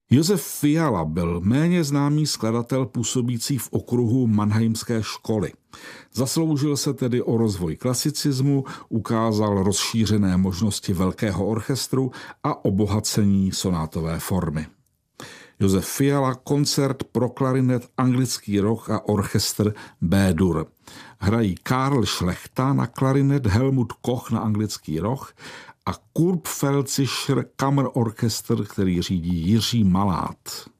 Josef Fiala byl méně známý skladatel působící v okruhu Mannheimské školy. Zasloužil se tedy o rozvoj klasicismu, ukázal rozšířené možnosti velkého orchestru a obohacení sonátové formy. Josef Fiala, koncert pro klarinet, anglický roh a orchestr B-dur. Hrají Karl Šlechta na klarinet, Helmut Koch na anglický roh a Kurpfeldischer Kammerorchester, který řídí Jiří Malát.